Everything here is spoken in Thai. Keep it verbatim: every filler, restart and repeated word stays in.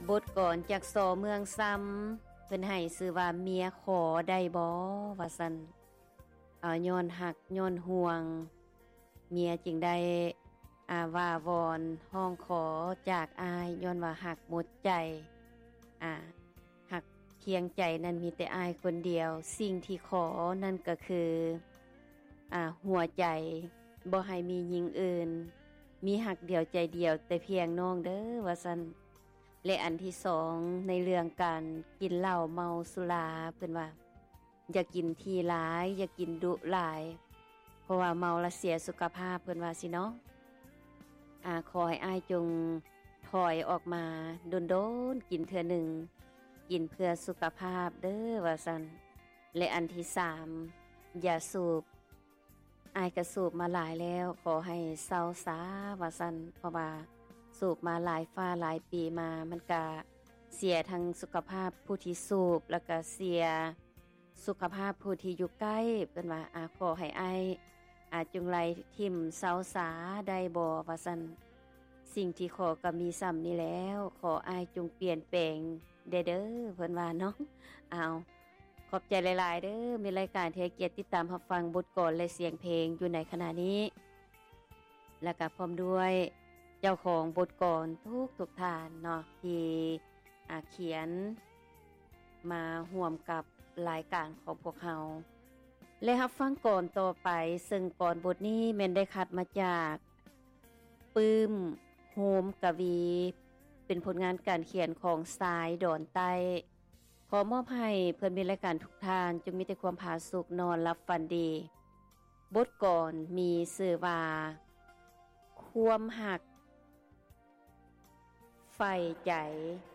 บทก่อนจากสอเมืองซ้ำเพิ่นให้ชื่อว่าเมียขอได้บ่ว่าซั่นเอาย้อนหักย้อนห่วงเมียจึงได้อาว่าวอนห้องขอจากอายย้อนว่าหักหมดใจอ่าหักเพียงใจนั้นมีแต่อายคนเดียวสิ่งที่ขอนั่นก็คืออ่าหัวใจบ่ให้มีหญิงอื่นมีหักเดียวใจเดียวแต่เพียงน้องเด้อว่าซั่นและอันที่สองในเรื่องการกินเหล้าเมาสุราเพิ่นว่าอย่ากินทีหลายอย่ากินดุหลายเพราะว่าเมาแล้วเสียสุขภาพเพิ่นว่าสิเนาะอ่าขอให้อ้ายจงถอยออกมาโดนๆกินเทื่อหนึ่งกินเพื่อสุขภาพเด้อว่าซั่นและอันที่สามอย่าสูบอ้ายก็สูบมาหลายแล้วขอให้เศร้าซาว่าซั่นเพราะว่าสูบมาหลายฟ้าหลายปีมามันก็เสียทั้งสุขภาพผู้ที่สูบแล้วก็เสียสุขภาพผู้ที่อยู่ใกล้เพิ่นว่าอ่าขอให้อ้ายอาจจงไล่ทิ่มเศร้าสาได้บ่ว่าซั่นสิ่งที่ขอก็มีซ้ำนี้แล้วขออ้ายจงเปลี่ยนแปลงเด้อเด้อเพิ่นว่าเนาะอ้าวขอบใจหลายๆเด้อมีรายการที่ให้เกียรติติดตามรับฟังบทกลอนและเสียงเพลงอยู่ในขณะนี้และก็พร้อมด้วยเจ้าของบทกลอนทุกทุกท่านเนาะที่อ่าเขียนมาร่วมกับรายการของพวกเราและรับฟังก่อนต่อไปซึ่งก่อนบทนี้แม่นได้คัดมาจากปื้มโฮมกวีเป็นผลงานการเขียนของสายดอนใต้ขอมอบให้เพื่อนมีรายการทุกท่านจงมีแต่ความผาสุกนอนรับฝันดีบทก่อนมีชื่อว่าความหักไฟใจ